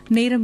நேரம்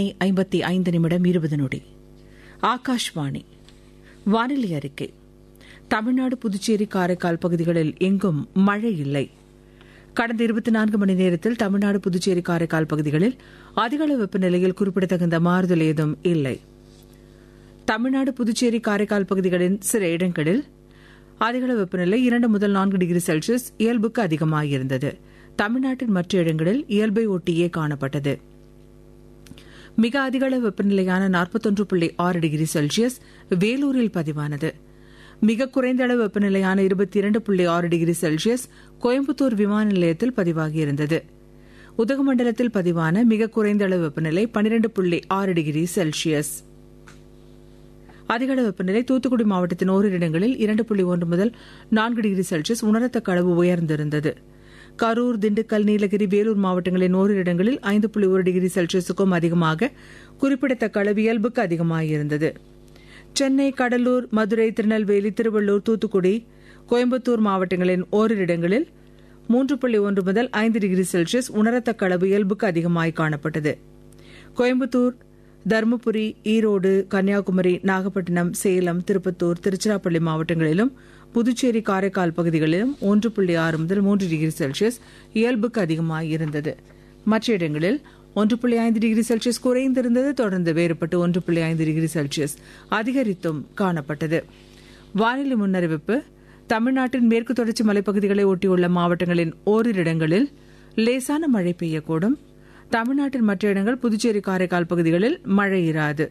2:55 ஆகாஷ்வாணி. வானிலை அறிக்கை. தமிழ்நாடு, புதுச்சேரி, காரைக்கால் பகுதிகளில் எங்கும் மழை இல்லை. கடந்த 24 மணி நேரத்தில் தமிழ்நாடு, புதுச்சேரி, காரைக்கால் பகுதிகளில் அதிகளவு வெப்பநிலையில் குறிப்பிடத்தகுந்த மாறுதல் ஏதும் இல்லை. தமிழ்நாடு, புதுச்சேரி, காரைக்கால் பகுதிகளின் சில இடங்களில் அதிகளவு வெப்பநிலை 2 முதல் 4 டிகிரி செல்சியஸ் இயல்புக்கு அதிகமாகியிருந்தது. தமிழ்நாட்டின் மற்ற இடங்களில் இயல்பை ஒட்டியே காணப்பட்டது. மிக அதிகளவு வெப்பநிலையான 41.6 டிகிரி செல்சியஸ் வேலூரில் பதிவானது. மிக குறைந்த அளவு வெப்பநிலையான 22.6 டிகிரி செல்சியஸ் கோயம்புத்தூர் விமான நிலையத்தில் பதிவாகியிருந்தது. உதகமண்டலத்தில் பதிவான மிக குறைந்த அளவு வெப்பநிலை 12.6 டிகிரி செல்சியஸ். அதிகளவு வெப்பநிலை தூத்துக்குடி மாவட்டத்தின் ஓரிரு இடங்களில் 2.1 முதல் 4 டிகிரி செல்சியஸ் உணரத்தக்க அளவு உயர்ந்திருந்தது. கரூர், திண்டுக்கல், நீலகிரி, வேலூர் மாவட்டங்களின் ஓரிரு இடங்களில் 5.1 டிகிரி செல்சியஸுக்கும் அதிகமாக குறிப்பிடத்தக்க அளவு இயல்புக்கு அதிகமாகியிருந்தது. சென்னை, கடலூர், மதுரை, திருநெல்வேலி, திருவள்ளூர், தூத்துக்குடி, கோயம்புத்தூர் மாவட்டங்களின் ஓரிரு இடங்களில் 3.1 முதல் 5 டிகிரி செல்சியஸ் உணரத்தக்க அளவு இயல்புக்கு அதிகமாய் காணப்பட்டது. கோயம்புத்தூர், தருமபுரி, ஈரோடு, கன்னியாகுமரி, நாகப்பட்டினம், சேலம், திருப்பத்தூர், திருச்சிராப்பள்ளி மாவட்டங்களிலும் புதுச்சேரி, காரைக்கால் பகுதிகளிலும் 1.6 முதல் 3 டிகிரி செல்சியஸ் இயல்புக்கு அதிகமாயிருந்தது. மற்ற இடங்களில் 1.5 டிகிரி செல்சியஸ் குறைந்திருந்தது. தொடர்ந்து வேறுபட்டு 1.5 டிகிரி செல்சியஸ் அதிகரித்தும் காணப்பட்டது. வானிலை முன்னறிவிப்பு. தமிழ்நாட்டின் மேற்கு தொடர்ச்சி மலைப்பகுதிகளை ஒட்டியுள்ள மாவட்டங்களின் ஓரிரு இடங்களில் லேசான மழை பெய்யக்கூடும். தமிழ்நாட்டின் மற்ற இடங்கள் புதுச்சேரி, காரைக்கால் பகுதிகளில் மழை இராது.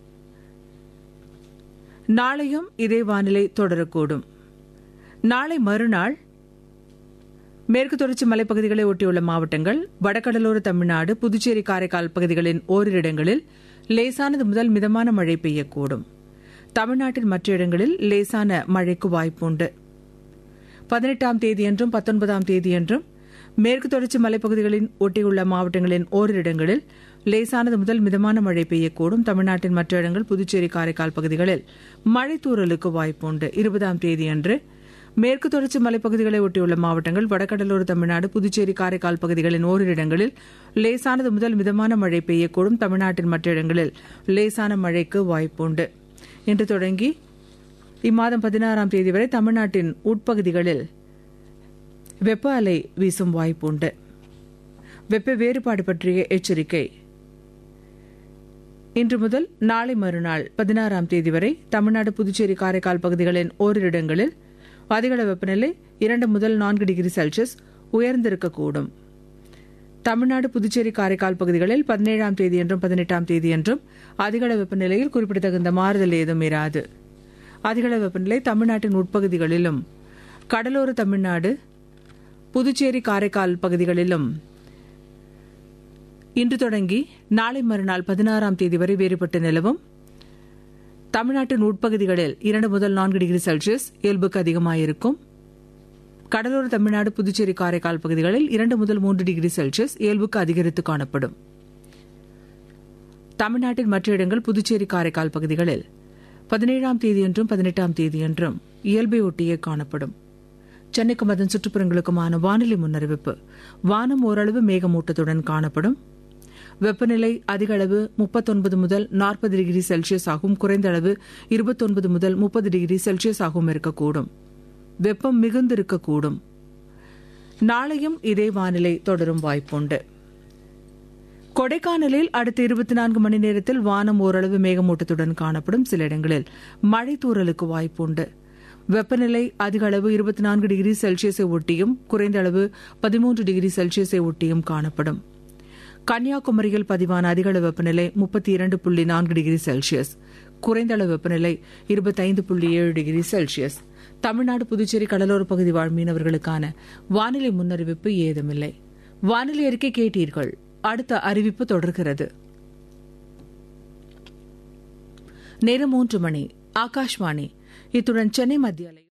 நாளையும் இதே வானிலை தொடரக்கூடும். நாளை மறுநாள் மேற்கு தொடர்ச்சி மலைப்பகுதிகளை ஒட்டியுள்ள மாவட்டங்கள், வடகடலோர தமிழ்நாடு, புதுச்சேரி, காரைக்கால் பகுதிகளின் ஓரிரு இடங்களில் லேசானது முதல் மிதமான மழை பெய்யக்கூடும். தமிழ்நாட்டின் மற்ற இடங்களில் லேசான மழைக்கு வாய்ப்புண்டு. 18ஆம் தேதியன்றும் 19ஆம் தேதியன்றும் மேற்கு தொடர்ச்சி மலைப்பகுதிகளின் ஒட்டியுள்ள மாவட்டங்களின் ஓரிரு இடங்களில் லேசானது முதல் மிதமான மழை பெய்யக்கூடும். தமிழ்நாட்டின் மற்ற இடங்கள், புதுச்சேரி, காரைக்கால் பகுதிகளில் மழை தூறலுக்கு வாய்ப்புண்டு. 20ஆம் தேதியன்று மேற்கு தொடர்ச்சி மலைப்பகுதிகளை ஒட்டியுள்ள மாவட்டங்கள், வடகடலோர தமிழ்நாடு, புதுச்சேரி, காரைக்கால் பகுதிகளின் ஓரிரு இடங்களில் லேசானது முதல் மிதமான மழை பெய்யக்கூடும். தமிழ்நாட்டின் மற்ற இடங்களில் லேசான மழைக்கு வாய்ப்புண்டு. இன்று தொடங்கி இம்மாதம் 16ஆம் தேதி வரை தமிழ்நாட்டின் உட்பகுதிகளில் வெப்ப அலை வீசும் வாய்ப்புண்டு. வெப்ப வேறுபாடு பற்றிய எச்சரிக்கை. இன்று முதல் நாளை மறுநாள் 16ஆம் தேதி வரை தமிழ்நாடு, புதுச்சேரி, காரைக்கால் பகுதிகளின் ஓரிரு இடங்களில் அதிகளவு வெப்பநிலை 2 முதல் 4 டிகிரி செல்சியஸ் உயர்ந்திருக்கக்கூடும். தமிழ்நாடு, புதுச்சேரி, காரைக்கால் பகுதிகளில் 17ஆம் தேதியன்றும் 18ஆம் தேதியன்றும் அதிகளவு வெப்பநிலையில் குறிப்பிடத்தகுந்த மாறுதல் ஏதும் இராது. அதிகளவு வெப்பநிலை தமிழ்நாட்டின் உட்பகுதிகளிலும், கடலோர தமிழ்நாடு, புதுச்சேரி, காரைக்கால் பகுதிகளிலும் இன்று தொடங்கி நாளை மறுநாள் 16ஆம் தேதி வரை வேறுபட்டு நிலவும். தமிழ்நாட்டின் உட்பகுதிகளில் 2 முதல் 4 டிகிரி செல்சியஸ் இயல்புக்கு அதிகமாயிருக்கும். கடலோர தமிழ்நாடு, புதுச்சேரி, காரைக்கால் பகுதிகளில் 2 முதல் 3 டிகிரி செல்சியஸ் இயல்புக்கு அதிகரித்து காணப்படும். தமிழ்நாட்டின் மற்ற இடங்கள், புதுச்சேரி, காரைக்கால் பகுதிகளில் 17ஆம் தேதியன்றும் 18ஆம் தேதியன்றும் இயல்பை ஒட்டியே காணப்படும். சென்னைக்கும் அதன் சுற்றுப்புறங்களுக்குமான வானிலை முன்னறிவிப்பு. வானம் ஓரளவு மேகமூட்டத்துடன் காணப்படும். வெப்பநிலை அதிக அளவு 39 முதல் 40 டிகிரி செல்சியஸ் ஆகும். குறைந்த அளவு 29 முதல் 30 டிகிரி செல்சியஸ் ஆகவும் இருக்கக்கூடும். வெப்பம் மிகுந்திருக்கக்கூடும். நாளையும் இதே வானிலை தொடரும் வாய்ப்புண்டு. கொடைக்கானலில் அடுத்த 24 மணி நேரத்தில் வானம் ஓரளவு மேகமூட்டத்துடன் காணப்படும். சில இடங்களில் மழை தூறலுக்கு வாய்ப்புண்டு. வெப்பநிலை அதிக அளவு 24 டிகிரி செல்சியஸை ஒட்டியும், குறைந்த அளவு 13 டிகிரி செல்சியஸை ஒட்டியும் காணப்படும். கன்னியாகுமரியில் பதிவான அதிகளவு வெப்பநிலை 32.4 டிகிரி செல்சியஸ், குறைந்த அளவு வெப்பநிலை 25.7 டிகிரி செல்சியஸ். தமிழ்நாடு, புதுச்சேரி, கடலோர பகுதி வாழ் மீனவர்களுக்கான வானிலை முன்னறிவிப்பு ஏதுமில்லை. வானிலை அறிக்கை கேட்டீர்கள். அடுத்த அறிவிப்பு தொடர்கிறது. நேரம் 3 மணி. ஆகாஷ்வாணி. இத்துடன் சென்னை மத்திய அலை